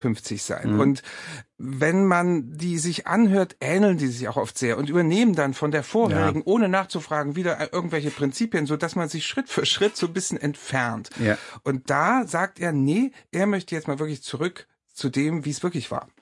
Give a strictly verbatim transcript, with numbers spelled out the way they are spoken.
fünfzig sein. Mhm. Und wenn man die sich anhört, ähneln die sich auch oft sehr und übernehmen dann von der vorherigen, Ja. ohne nachzufragen, wieder irgendwelche Prinzipien, so dass man sich Schritt für Schritt so ein bisschen entfernt. Ja. Und da sagt er, nee, er möchte jetzt mal wirklich zurück zu dem, wie es wirklich war.